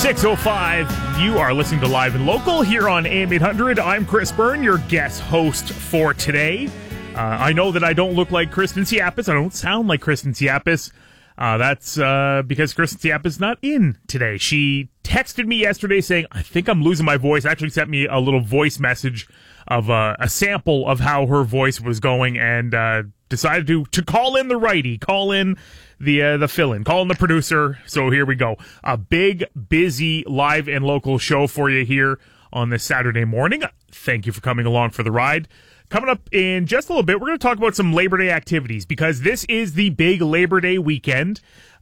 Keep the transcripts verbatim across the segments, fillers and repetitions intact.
six oh five, you are listening to Live and Local here on A M eight hundred. I'm Chris Byrne, your guest host for today. Uh, I know that I don't look like Kristen Siapis. I don't sound like Kristen Siapis. Uh, that's uh, because Kristen Siapis is not in today. She texted me yesterday saying, I think I'm losing my voice. Actually sent me a little voice message of uh, a sample of how her voice was going, and uh, decided to, to call in the righty, call in the uh, the fill-in, call in the producer. So here we go. A big, busy live and local show for you here on this Saturday morning. Thank you for coming along for the ride. Coming up in just a little bit, we're going to talk about some Labor Day activities, because this is the big Labor Day weekend.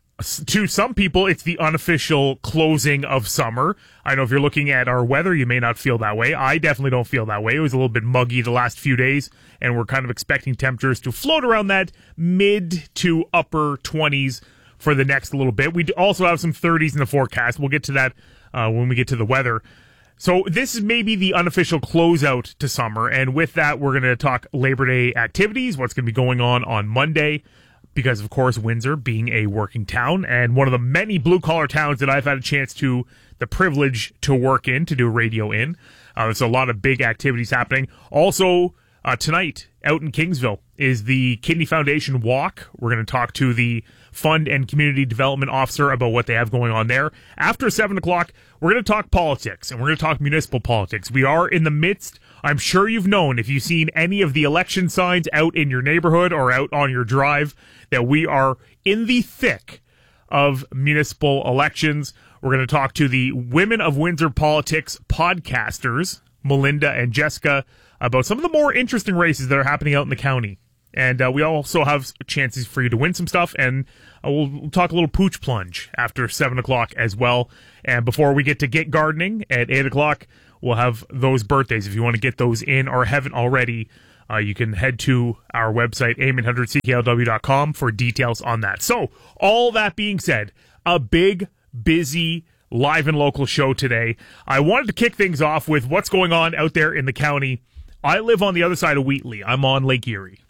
To some people, it's the unofficial closing of summer. I know if you're looking at our weather, you may not feel that way. I definitely don't feel that way. It was a little bit muggy the last few days, and we're kind of expecting temperatures to float around that mid to upper twenties for the next little bit. We also have some thirties in the forecast. We'll get to that uh, when we get to the weather. So this is maybe the unofficial closeout to summer, and with that, we're going to talk Labor Day activities, what's going to be going on on Monday, because, of course, Windsor being a working town and one of the many blue-collar towns that I've had a chance to, the privilege to work in, to do radio in. Uh, there's a lot of big activities happening. Also, uh, tonight, out in Kingsville, is the Kidney Foundation Walk. We're going to talk to the Fund and Community Development Officer about what they have going on there. After seven o'clock, we're going to talk politics, and we're going to talk municipal politics. We are in the midst, I'm sure you've known, if you've seen any of the election signs out in your neighborhood or out on your drive, that we are in the thick of municipal elections. We're going to talk to the Women of Windsor Politics podcasters, Melinda and Jessica, about some of the more interesting races that are happening out in the county. And uh, we also have chances for you to win some stuff, and uh, we'll, we'll talk a little pooch plunge after seven o'clock as well. And before we get to Get Gardening at eight o'clock, we'll have those birthdays. If you want to get those in or haven't already, uh, you can head to our website, A M eight hundred C K L W dot com, for details on that. So, all that being said, a big, busy, live and local show today. I wanted to kick things off with what's going on out there in the county. I live on the other side of Wheatley. I'm on Lake Erie.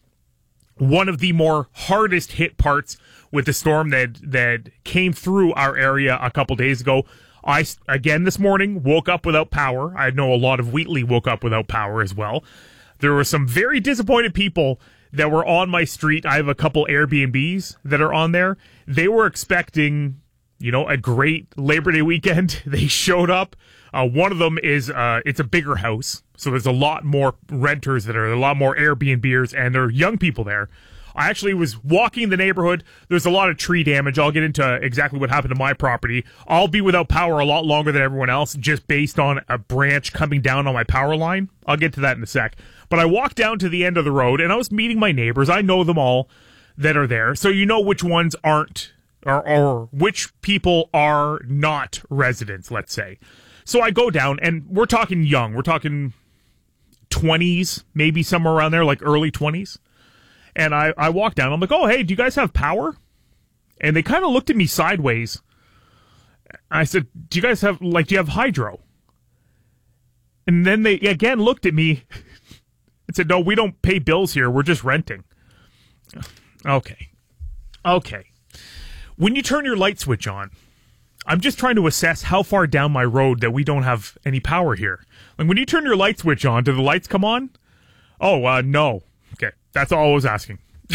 One of the more hardest hit parts with the storm that that came through our area a couple days ago. I, again, this morning, woke up without power. I know a lot of Wheatley woke up without power as well. There were some very disappointed people that were on my street. I have a couple Airbnbs that are on there. They were expecting, you know, a great Labor Day weekend. They showed up. Uh, one of them is, uh, it's a bigger house, so there's a lot more renters that are, a lot more Airbnbers, and there are young people there. I actually was walking the neighborhood. There's a lot of tree damage. I'll get into exactly what happened to my property. I'll be without power a lot longer than everyone else, just based on a branch coming down on my power line. I'll get to that in a sec. But I walked down to the end of the road, and I was meeting my neighbors. I know them all that are there, so you know which ones aren't, or, or which people are not residents, let's say. So I go down, and we're talking young. We're talking twenties, maybe somewhere around there, like early twenties. And I, I walk down. I'm like, oh, hey, do you guys have power? And they kind of looked at me sideways. I said, do you guys have, like, do you have hydro? And then they, again, looked at me and said, no, we don't pay bills here. We're just renting. Okay. Okay. When you turn your light switch on, I'm just trying to assess how far down my road that we don't have any power here. Like, when you turn your light switch on, do the lights come on? Oh, uh, no. Okay, that's all I was asking.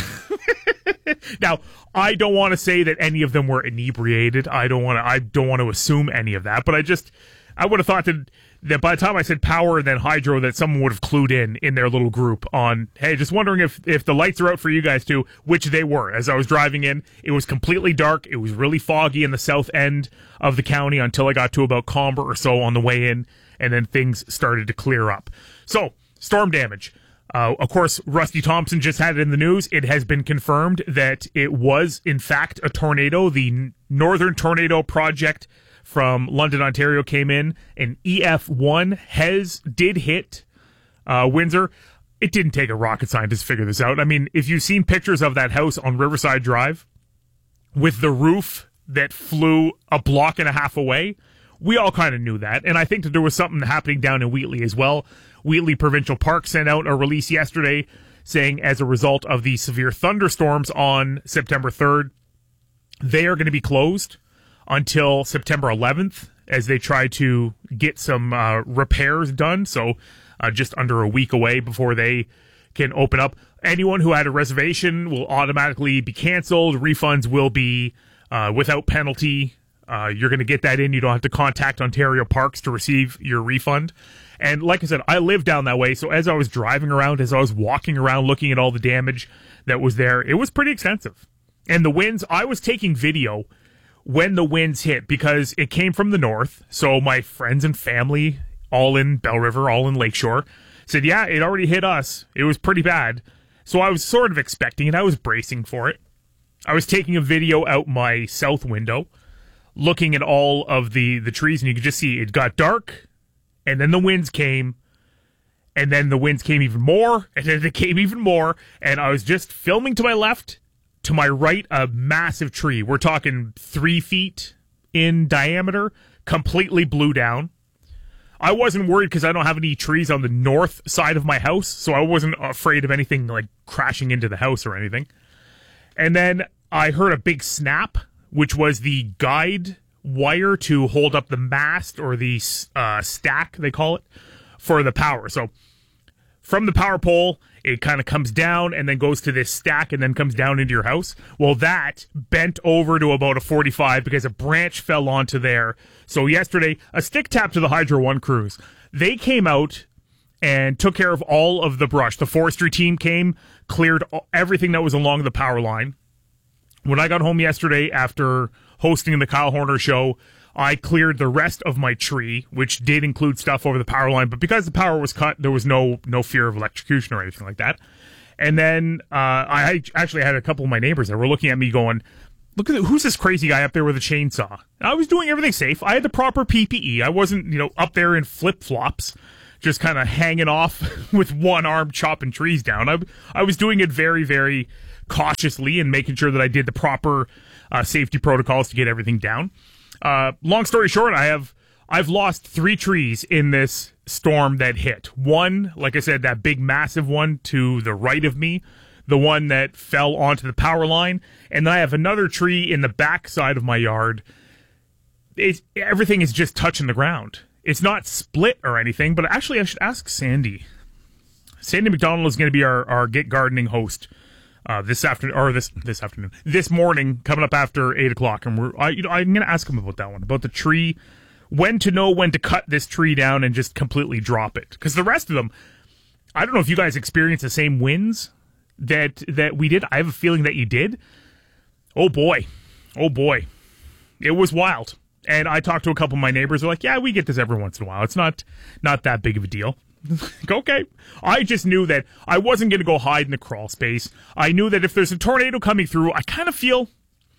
Now, I don't want to say that any of them were inebriated. I don't want to. I don't want to assume any of that. But I just, I would have thought that that by the time I said power and then hydro, that someone would have clued in in their little group on, hey, just wondering if if the lights are out for you guys too, which they were. As I was driving in, it was completely dark. It was really foggy in the south end of the county until I got to about Comber or so on the way in, and then things started to clear up. So, storm damage. Uh, of course, Rusty Thompson just had it in the news. It has been confirmed that it was, in fact, a tornado. The Northern Tornado Project from London, Ontario came in. An E F one has, did hit uh, Windsor. It didn't take a rocket scientist to figure this out. I mean, if you've seen pictures of that house on Riverside Drive with the roof that flew a block and a half away, we all kind of knew that. And I think that there was something happening down in Wheatley as well. Wheatley Provincial Park sent out a release yesterday saying, as a result of the severe thunderstorms on September third, they are going to be closed until September eleventh. as they try to get some uh, repairs done. So uh, just under a week away before they can open up. Anyone who had a reservation will automatically be canceled. Refunds will be uh, without penalty. Uh, you're going to get that in. You don't have to contact Ontario Parks to receive your refund. And like I said, I live down that way. So as I was driving around, as I was walking around looking at all the damage that was there, it was pretty extensive. And the winds, I was taking video when the winds hit because it came from the north. So my friends and family, all in Bell River, all in Lakeshore, said, yeah, it already hit us. It was pretty bad. So I was sort of expecting it. I was bracing for it. I was taking a video out my south window, looking at all of the, the trees, and you could just see it got dark, and then the winds came, and then the winds came even more, and then it came even more, and I was just filming to my left, to my right, a massive tree. We're talking three feet in diameter, completely blew down. I wasn't worried because I don't have any trees on the north side of my house, so I wasn't afraid of anything like crashing into the house or anything. And then I heard a big snap, which was the guide wire to hold up the mast or the uh, stack, they call it, for the power. So from the power pole, it kind of comes down and then goes to this stack and then comes down into your house. Well, that bent over to about a forty-five because a branch fell onto there. So yesterday, a stick tap to the Hydro One crews. They came out and took care of all of the brush. The forestry team came, cleared everything that was along the power line. When I got home yesterday after hosting the Kyle Horner show, I cleared the rest of my tree, which did include stuff over the power line. But because the power was cut, there was no no fear of electrocution or anything like that. And then uh, I actually had a couple of my neighbors that were looking at me going, look at the, who's this crazy guy up there with a chainsaw? I was doing everything safe. I had the proper P P E. I wasn't, you know, up there in flip-flops, just kind of hanging off with one arm chopping trees down. I, I was doing it very, very cautiously and making sure that I did the proper uh, safety protocols to get everything down. Uh, long story short, I have I've lost three trees in this storm that hit. One, like I said, that big massive one to the right of me, the one that fell onto the power line, and then I have another tree in the back side of my yard. It's, everything is just touching the ground. It's not split or anything, but actually I should ask Sandy. Sandy McDonald is going to be our, our Get Gardening host uh, this afternoon, or this this afternoon, this morning, coming up after eight o'clock, and we're I, you know I'm going to ask him about that one, about the tree, when to know when to cut this tree down and just completely drop it, because the rest of them, I don't know if you guys experienced the same winds that that we did. I have a feeling that you did. Oh boy, oh boy, it was wild. And I talked to a couple of my neighbors. They're like, yeah, we get this every once in a while. It's not not that big of a deal. Okay. I just knew that I wasn't going to go hide in the crawl space. I knew that if there's a tornado coming through, I kind of feel,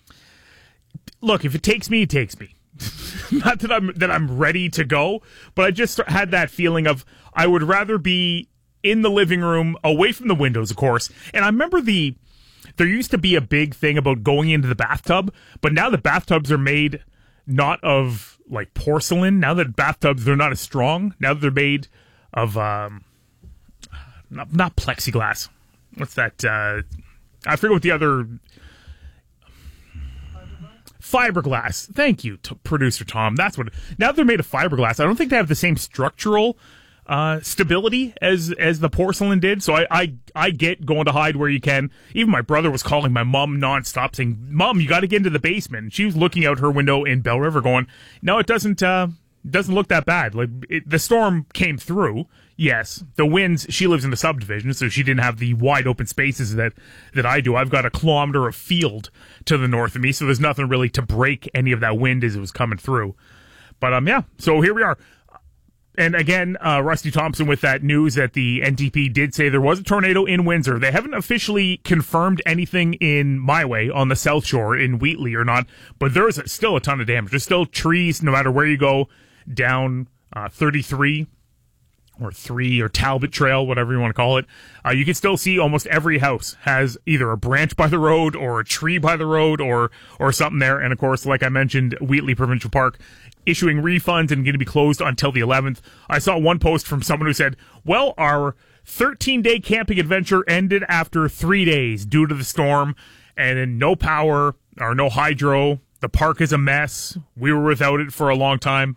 look, if it takes me, it takes me. Not that I'm that I'm ready to go, but I just had that feeling of I would rather be in the living room, away from the windows, of course. And I remember the there used to be a big thing about going into the bathtub, but now the bathtubs are made not of like porcelain. Now that bathtubs, they're not as strong. Now that they're made of um, not, not plexiglass. What's that? Uh, I forget what the other fiberglass. Thank you, t- producer Tom. That's what. Now that they're made of fiberglass, I don't think they have the same structural uh, stability as as the porcelain did. So I, I I get going to hide where you can. Even my brother was calling my mom nonstop, saying, "Mom, you got to get into the basement." And she was looking out her window in Bell River, going, "No, it doesn't. Uh, doesn't look that bad. Like it, the storm came through. Yes, the winds. She lives in the subdivision, so she didn't have the wide open spaces that that I do. I've got a kilometer of field to the north of me, so there's nothing really to break any of that wind as it was coming through. But um, yeah. So here we are. And again, uh, Rusty Thompson with that news that the N D P did say there was a tornado in Windsor. They haven't officially confirmed anything in my way on the South Shore in Wheatley or not, but there's still a ton of damage. There's still trees, no matter where you go, down uh, thirty-three or three or Talbot Trail, whatever you want to call it. Uh, you can still see almost every house has either a branch by the road or a tree by the road or or something there. And of course, like I mentioned, Wheatley Provincial Park issuing refunds and going to be closed until the eleventh. I saw one post from someone who said, well, our thirteen-day camping adventure ended after three days due to the storm, and then no power or no hydro The park is a mess. We were without it for a long time.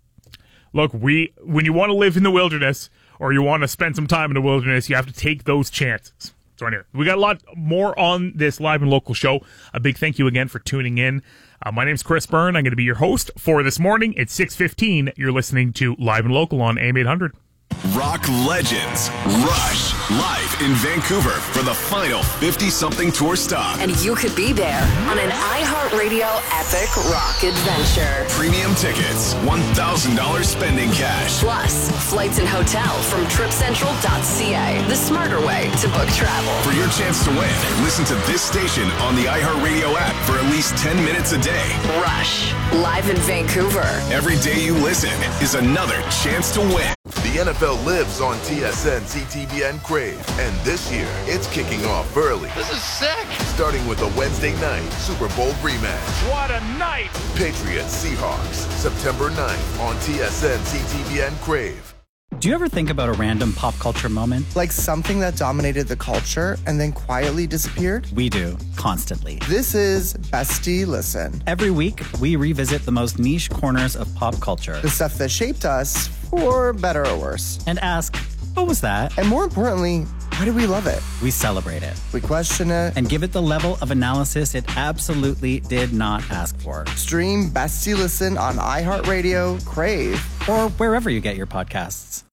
Look, we when you want to live in the wilderness or you want to spend some time in the wilderness, you have to take those chances. So anyway, we got a lot more on this live and local show. A big thank you again for tuning in. Uh, my name's Chris Byrne. I'm going to be your host for this morning. It's six fifteen. You're listening to Live and Local on A M eight hundred. Rock legends Rush live in Vancouver for the final fifty-something tour stop. And you could be there on an iHeartRadio epic rock adventure. Premium tickets, one thousand dollars spending cash. Plus, flights and hotel from trip central dot c a, the smarter way to book travel. For your chance to win, listen to this station on the iHeartRadio app for at least ten minutes a day. Rush, live in Vancouver. Every day you listen is another chance to win. The N F L lives on T S N, C T V N Crave, and this year it's kicking off early. This is sick! Starting with a Wednesday night Super Bowl rematch. What a night! Patriots Seahawks, September ninth on T S N, C T V N Crave. Do you ever think about a random pop culture moment? Like something that dominated the culture and then quietly disappeared? We do, constantly. This is Bestie Listen. Every week, we revisit the most niche corners of pop culture. The stuff that shaped us, for better or worse. And ask, what was that? And more importantly, why do we love it? We celebrate it. We question it. And give it the level of analysis it absolutely did not ask for. Stream Bestie Listen on iHeartRadio, Crave, or wherever you get your podcasts.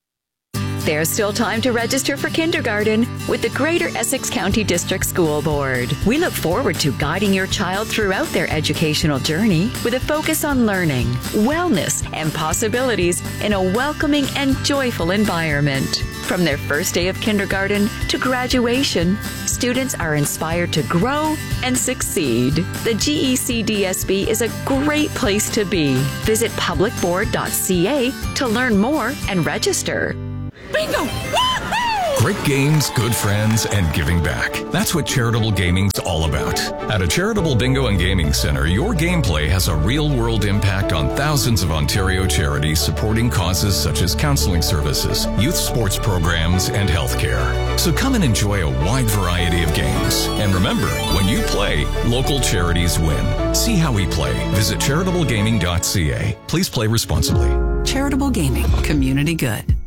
There's still time to register for kindergarten with the Greater Essex County District School Board. We look forward to guiding your child throughout their educational journey with a focus on learning, wellness, and possibilities in a welcoming and joyful environment. From their first day of kindergarten to graduation, students are inspired to grow and succeed. The G E C D S B is a great place to be. Visit public board dot c a to learn more and register. Bingo! Woohoo! Great games, good friends, and giving back. That's what charitable gaming's all about. At a charitable bingo and gaming center, your gameplay has a real-world impact on thousands of Ontario charities supporting causes such as counseling services, youth sports programs, and healthcare. So come and enjoy a wide variety of games. And remember, when you play, local charities win. See how we play. Visit charitable gaming dot c a. Please play responsibly. Charitable gaming. Community good.